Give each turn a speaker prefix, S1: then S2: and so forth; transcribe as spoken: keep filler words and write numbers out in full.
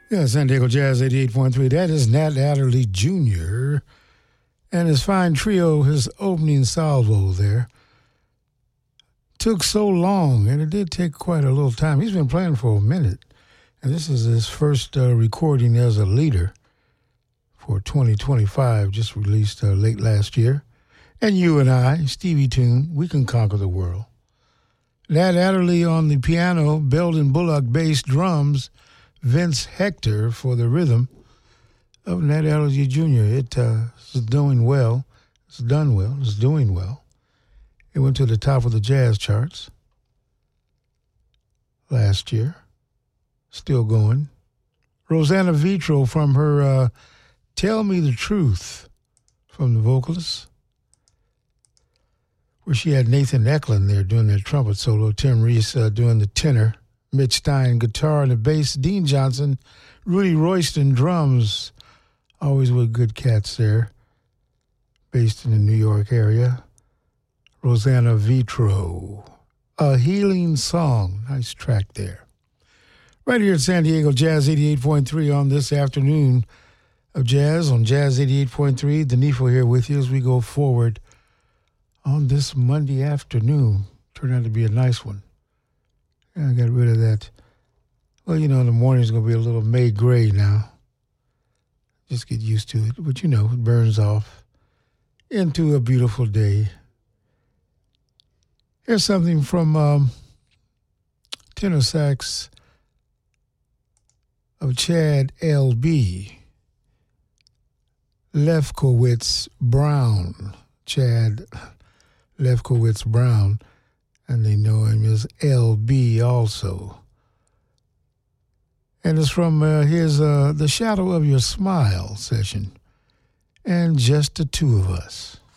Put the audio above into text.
S1: Yeah, San Diego Jazz eighty-eight point three. That is Nat Adderley Junior and his fine trio, his opening salvo there. Took so long, and it did take quite a little time. He's been playing for a minute, and this is his first uh, recording as a leader for twenty twenty-five, just released uh, late last year. And you and I, Stevie Tune, we can conquer the world. Nat Adderley on the piano, Belden Bullock bass, drums, Vince Hector for the rhythm of Nat Adderley Junior It uh, is doing well. It's done well. It's doing well. It went to the top of the jazz charts last year. Still going. Rosanna Vitro from her uh, Tell Me the Truth from the vocalists, where she had Nathan Eklund there doing that trumpet solo, Tim Reese uh, doing the tenor, Mitch Stein guitar and the bass, Dean Johnson, Rudy Royston drums, always with good cats there, based in the New York area. Rosanna Vitro, A Healing Song, nice track there. Right here at San Diego Jazz eighty-eight point three on this afternoon of jazz on Jazz eighty-eight point three. Denifo here with you as we go forward on this Monday afternoon. Turned out to be a nice one. I got rid of that. Well, you know, the morning's going to be a little May gray now. Just get used to it. But, you know, it burns off into a beautiful day. Here's something from um, tenor sax of Chad L B. Lefkowitz Brown. Chad Lefkowitz Brown. And they know him as L B also. And it's from uh, his uh, The Shadow of Your Smile session. And Just the Two of Us.